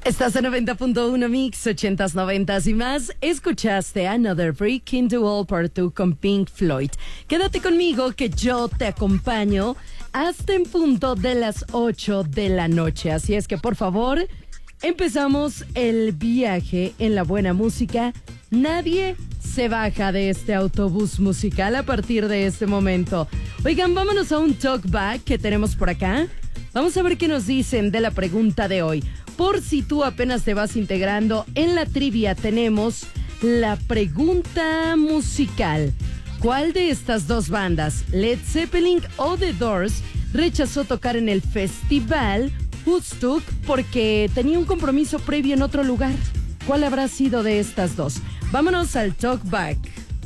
Estás en 90.1 Mix, 80s, 90s y más. Escuchaste Another Brick in the Wall Part 2 con Pink Floyd. Quédate conmigo que yo te acompaño hasta en punto de las 8 de la noche. Así es que, por favor, empezamos el viaje en la buena música. Nadie se baja de este autobús musical a partir de este momento. Oigan, vámonos a un talk back que tenemos por acá. Vamos a ver qué nos dicen de la pregunta de hoy. Por si tú apenas te vas integrando, en la trivia tenemos la pregunta musical. ¿Cuál de estas dos bandas, Led Zeppelin o The Doors, rechazó tocar en el festival Woodstock porque tenía un compromiso previo en otro lugar? ¿Cuál habrá sido de estas dos? Vámonos al talk back.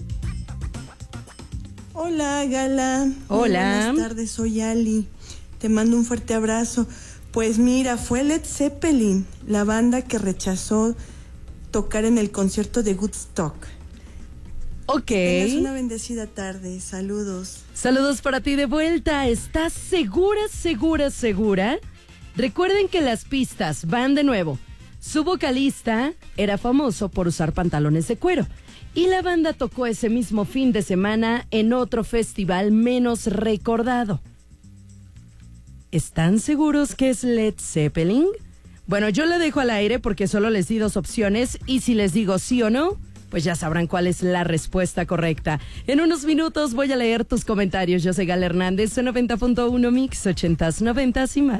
Hola, Gala. Hola. Buenas tardes, soy Ali. Te mando un fuerte abrazo. Pues mira, fue Led Zeppelin, la banda que rechazó tocar en el concierto de Woodstock. Ok. Que tengas una bendecida tarde. Saludos. Saludos para ti de vuelta. ¿Estás segura? Recuerden que las pistas van de nuevo. Su vocalista era famoso por usar pantalones de cuero. Y la banda tocó ese mismo fin de semana en otro festival menos recordado. ¿Están seguros que es Led Zeppelin? Bueno, yo la dejo al aire porque solo les di dos opciones y si les digo sí o no, pues ya sabrán cuál es la respuesta correcta. En unos minutos voy a leer tus comentarios. Yo soy Gala Hernández, 90.1 Mix, 80s, 90s y más.